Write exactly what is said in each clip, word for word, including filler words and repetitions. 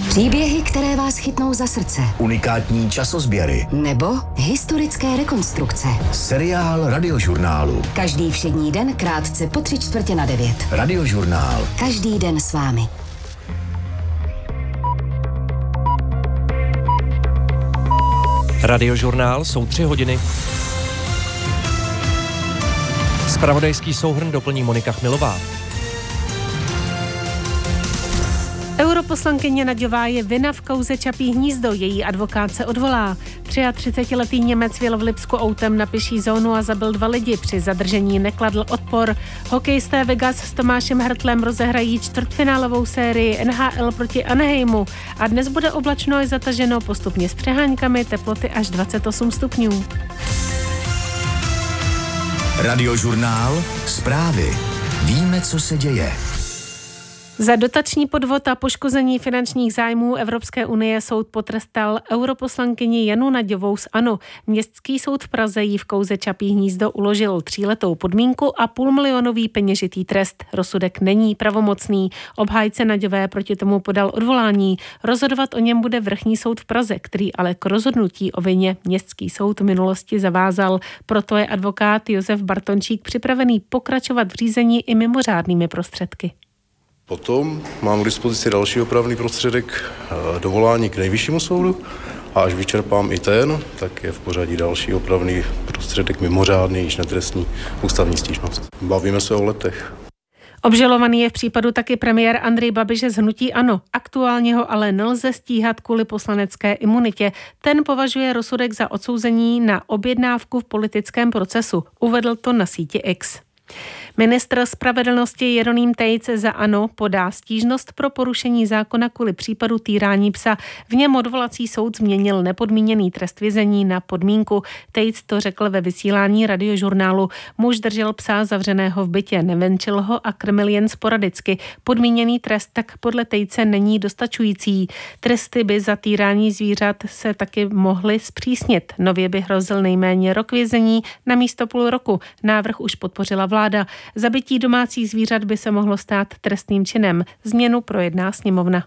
Příběhy, které vás chytnou za srdce. Unikátní časozběry. Nebo historické rekonstrukce. Seriál Radiožurnálu. Každý všední den krátce po tři čtvrtě na devět. Radiožurnál. Každý den s vámi. Radiožurnál, jsou tři hodiny. Zpravodajský souhrn doplní Monika Chmilová. Europoslankyně Nagyová je vina v kauze Čapí hnízdo, její advokát se odvolá. třiatřicetiletý Němec vjel v Lipsku autem na pěší zónu a zabil dva lidi. Při zadržení nekladl odpor. Hokejisté Vegas s Tomášem Hertlem rozehrají čtvrtfinálovou sérii N H L proti Anaheimu a dnes bude oblačno a zataženo, postupně s přeháňkami, teploty až dvacet osm stupňů. Radiožurnál. Zprávy. Víme, co se děje. Za dotační podvod a poškození finančních zájmů Evropské unie soud potrestal europoslankyni Janu Nagyovou z ANO. Městský soud v Praze jí v kauze Čapí hnízdo uložil tříletou podmínku a půlmilionový peněžitý trest. Rozsudek není pravomocný. Obhájce Nagyové proti tomu podal odvolání. Rozhodovat o něm bude vrchní soud v Praze, který ale k rozhodnutí o vině městský soud v minulosti zavázal. Proto je advokát Josef Bartončík připravený pokračovat v řízení i mimořádnými prostředky. Potom mám k dispozici další opravný prostředek dovolání k nejvyššímu soudu a až vyčerpám i ten, tak je v pořadí další opravný prostředek mimořádný, již netrestní ústavní stížnost. Bavíme se o letech. Obžalovaný je v případu taky premiér Andrej Babiš z hnutí ANO. Aktuálně ho ale nelze stíhat kvůli poslanecké imunitě. Ten považuje rozsudek za odsouzení na objednávku v politickém procesu. Uvedl to na síti X. Ministr spravedlnosti Jeroným Tejc za ANO podá stížnost pro porušení zákona kvůli případu týrání psa. V něm odvolací soud změnil nepodmíněný trest vězení na podmínku. Tejc to řekl ve vysílání Radiožurnálu. Muž držel psa zavřeného v bytě, nevenčil ho a krmil jen sporadicky. Podmíněný trest tak podle Tejce není dostačující. Tresty by za týrání zvířat se taky mohly zpřísnit. Nově by hrozil nejméně rok vězení na místo půl roku. Návrh už podpořila vláda. Zabití domácích zvířat by se mohlo stát trestným činem. Změnu projedná sněmovna.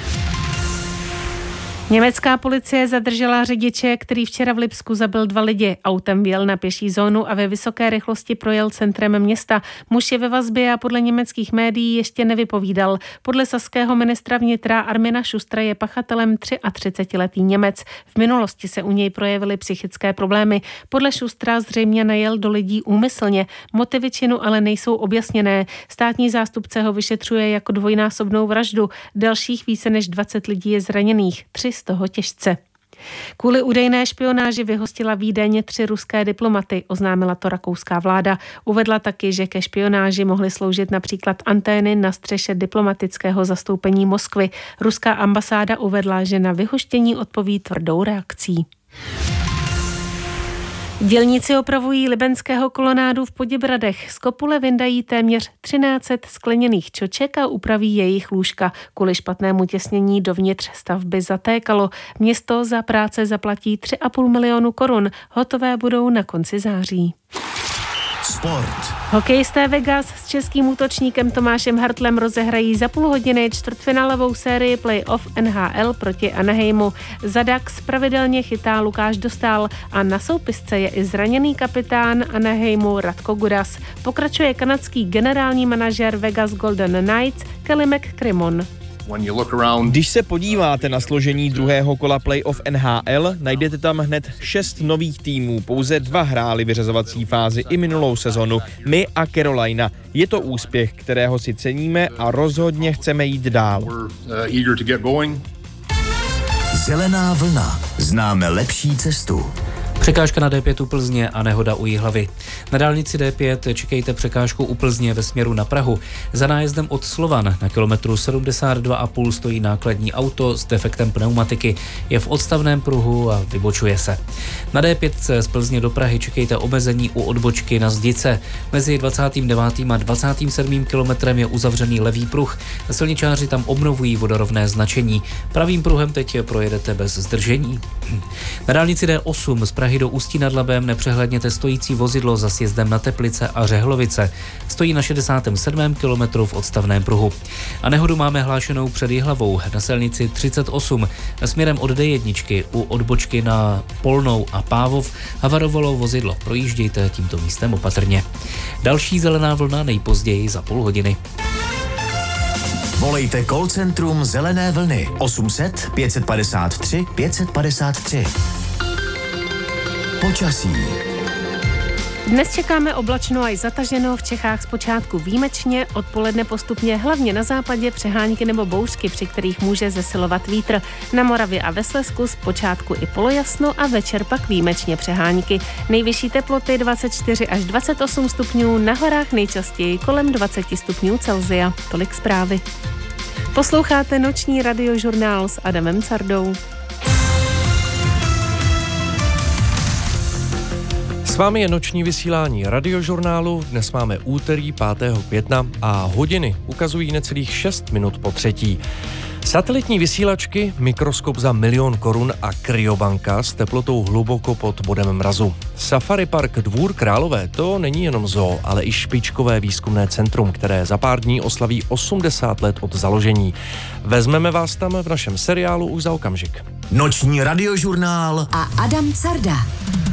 Německá policie zadržela řidiče, který včera v Lipsku zabil dva lidi. Autem vjel na pěší zónu a ve vysoké rychlosti projel centrem města. Muž je ve vazbě a podle německých médií ještě nevypovídal. Podle saského ministra vnitra Armina Schustera je pachatelem třiatřicetiletý Němec. V minulosti se u něj projevily psychické problémy. Podle Schustera zřejmě najel do lidí úmyslně. Motivy činu ale nejsou objasněné. Státní zástupce ho vyšetřuje jako dvojnásobnou vraždu. Dalších více než dvacet lidí je zraněných. Tři z toho těžce. Kvůli údajné špionáži vyhostila Vídeň tři ruské diplomaty, oznámila to rakouská vláda. Uvedla taky, že ke špionáži mohly sloužit například antény na střeše diplomatického zastoupení Moskvy. Ruská ambasáda uvedla, že na vyhoštění odpoví tvrdou reakcí. Dělníci opravují libenského kolonádu v Poděbradech. Z kopule vyndají téměř třináct set skleněných čoček a upraví jejich lůžka. Kvůli špatnému těsnění dovnitř stavby zatékalo. Město za práce zaplatí tři a půl milionu korun. Hotové budou na konci září. Sport. Hokejisté Vegas s českým útočníkem Tomášem Hertlem rozehrají za půl hodiny čtvrtfinálovou sérii playoff N H L proti Anaheimu. Za Ducks pravidelně chytá Lukáš Dostál a na soupisce je i zraněný kapitán Anaheimu Radko Gudas. Pokračuje kanadský generální manažer Vegas Golden Knights Kelly McCrimmon. Když se podíváte na složení druhého kola playoff N H L, najdete tam hned šest nových týmů. Pouze dva hráli vyřazovací fázi i minulou sezonu, my a Carolina. Je to úspěch, kterého si ceníme a rozhodně chceme jít dál. Zelená vlna. Známe lepší cestu. Překážka na D pět u Plzně a nehoda u Jihlavy. Na dálnici D pět čekejte překážku u Plzně ve směru na Prahu. Za nájezdem od Slovan na kilometru sedmdesát dva a půl stojí nákladní auto s defektem pneumatiky. Je v odstavném pruhu a vybočuje se. Na D pět z Plzně do Prahy čekejte omezení u odbočky na Zdice. Mezi dvacátým devátým a dvacátým sedmým kilometrem je uzavřený levý pruh. Silničáři tam obnovují vodorovné značení. Pravým pruhem teď projedete bez zdržení. Na dálnici D osm z Prahy Prahy do Ústí nad Labem nepřehledněte stojící vozidlo za sjezdem na Teplice a Řehlovice. Stojí na šedesátém sedmém kilometru v odstavném pruhu. A nehodu máme hlášenou před Jihlavou na silnici třicet osm směrem od D jedna u odbočky na Polnou a Pávov havarovalo vozidlo. Projíždějte tímto místem opatrně. Další zelená vlna nejpozději za půl hodiny. Volejte call centrum Zelené vlny osm set pět padesát tři pět padesát tři. Počasí. Dnes čekáme oblačno až zataženo, v Čechách zpočátku výjimečně, odpoledne postupně hlavně na západě přehánky nebo bouřky, při kterých může zesilovat vítr. Na Moravě a ve Slezsku zpočátku i polojasno a večer pak výjimečně přehánky. Nejvyšší teploty dvacet čtyři až dvacet osm stupňů, na horách nejčastěji kolem dvacet stupňů Celsia. Tolik zprávy. Posloucháte noční radiožurnál s Adamem Cardou. S vámi je noční vysílání radiožurnálu. Dnes máme úterý pátého května a hodiny ukazují necelých šest minut po třetí. Satelitní vysílačky, mikroskop za milion korun a kryobanka s teplotou hluboko pod bodem mrazu. Safari Park Dvůr Králové to není jenom zoo, ale i špičkové výzkumné centrum, které za pár dní oslaví osmdesát let od založení. Vezmeme vás tam v našem seriálu už za okamžik. Noční radiožurnál A Adam Carda.